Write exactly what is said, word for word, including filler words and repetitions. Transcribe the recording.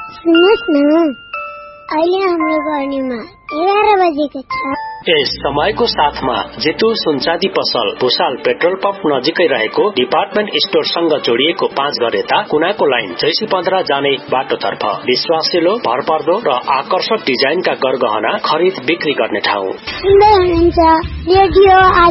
सुन्नुहोस् न, अहिले हाम्रो गर्नीमा एघार बजेको छ। यस समयको साथमा जेतु सुनचाँदी पसल भुसाल पेट्रोल पम्प नजिकै रहेको डिपार्टमेन्ट स्टोरसँग जोडिएको पाँच घर यता कुनाको लाइन जैसी पन्ध्र जाने बाटोतर्फ विश्वासिलो, भरपर्दो र आकर्षक डिजाइनका गरगहना खरिद बिक्री गर्ने ठाउँ। सुन्दै हुनुहुन्छ रेडियो